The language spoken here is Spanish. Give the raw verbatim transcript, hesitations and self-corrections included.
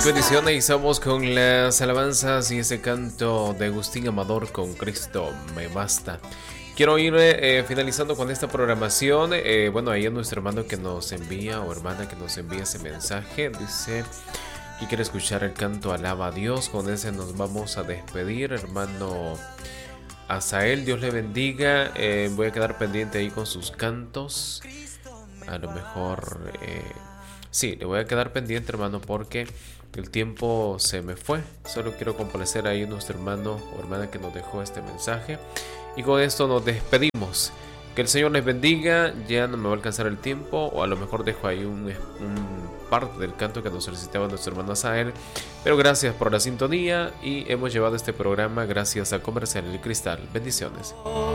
Bendiciones, y estamos con las alabanzas y ese canto de Agustín Amador con Cristo me basta. Quiero ir eh, finalizando con esta programación. Eh, bueno, ahí es nuestro hermano que nos envía o hermana que nos envía ese mensaje. Dice que quiere escuchar el canto Alaba a Dios. Con ese nos vamos a despedir, hermano Asael. Dios le bendiga. Eh, voy a quedar pendiente ahí con sus cantos. A lo mejor, eh, sí, le voy a quedar pendiente, hermano, porque el tiempo se me fue. Solo quiero complacer ahí a nuestro hermano o hermana que nos dejó este mensaje. Y con esto nos despedimos. Que el Señor les bendiga. Ya no me va a alcanzar el tiempo, o a lo mejor dejo ahí un, un parte del canto que nos solicitaba nuestro hermano Asael. Pero gracias por la sintonía, y hemos llevado este programa gracias a Comercial El Cristal. Bendiciones.